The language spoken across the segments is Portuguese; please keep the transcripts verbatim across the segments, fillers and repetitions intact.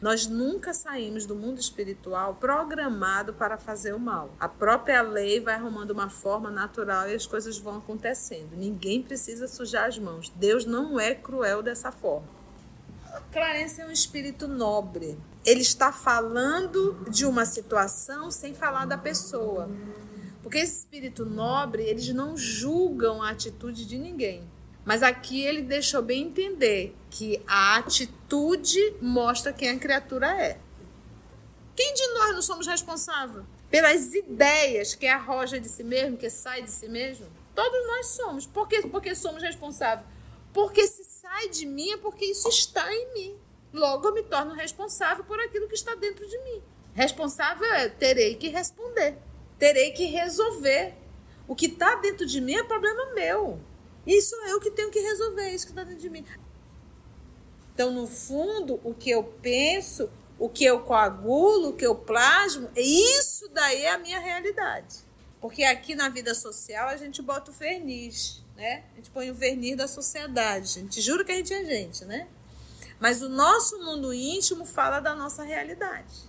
Nós nunca saímos do mundo espiritual programado para fazer o mal. A própria lei vai arrumando uma forma natural e as coisas vão acontecendo. Ninguém precisa sujar as mãos. Deus não é cruel dessa forma. Clarence é um espírito nobre. Ele está falando de uma situação sem falar da pessoa. Porque esse espírito nobre, eles não julgam a atitude de ninguém. Mas aqui ele deixou bem entender que a atitude mostra quem a criatura é. Quem de nós não somos responsáveis pelas ideias que arroja de si mesmo, que sai de si mesmo? Todos nós somos. Por que porque somos responsáveis? Porque se sai de mim é porque isso está em mim. Logo eu me torno responsável por aquilo que está dentro de mim. Responsável é, terei que responder. Terei que resolver. O que está dentro de mim é problema meu. Isso é eu que tenho que resolver, isso que está dentro de mim. Então, no fundo, o que eu penso, o que eu coagulo, o que eu plasmo, isso daí é a minha realidade. Porque aqui na vida social a gente bota o verniz, né? A gente põe o verniz da sociedade. A gente jura que a gente é gente, né? Mas o nosso mundo íntimo fala da nossa realidade.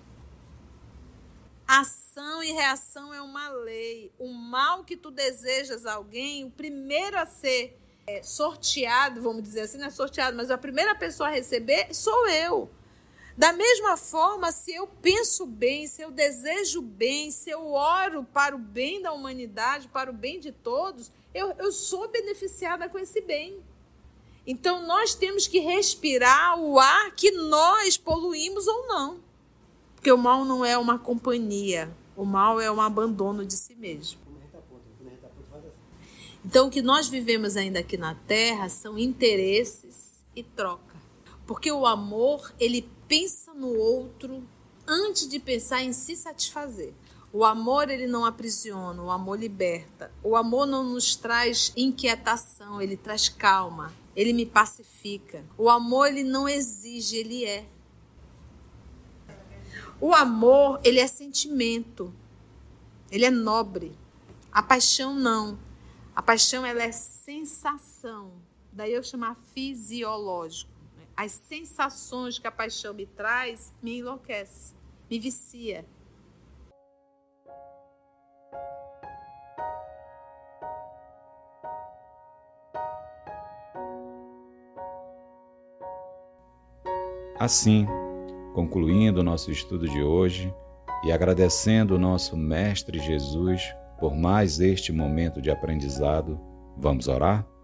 Ação e reação é uma lei. O mal que tu desejas a alguém, o primeiro a ser é, sorteado, vamos dizer assim, não é sorteado, mas a primeira pessoa a receber sou eu. Da mesma forma, se eu penso bem, se eu desejo bem, se eu oro para o bem da humanidade, para o bem de todos, eu, eu sou beneficiada com esse bem. Então, nós temos que respirar o ar que nós poluímos ou não. Porque o mal não é uma companhia, o mal é um abandono de si mesmo. Então, o que nós vivemos ainda aqui na Terra são interesses e troca. Porque o amor, ele pensa no outro antes de pensar em se satisfazer. O amor, ele não aprisiona, o amor liberta. O amor não nos traz inquietação, ele traz calma, ele me pacifica. O amor, ele não exige, ele é. O amor, ele é sentimento, ele é nobre. A paixão não. A paixão, ela é sensação. Daí eu chamar fisiológico. As sensações que a paixão me traz me enlouquece, me vicia. Assim, concluindo o nosso estudo de hoje e agradecendo o nosso Mestre Jesus por mais este momento de aprendizado, vamos orar?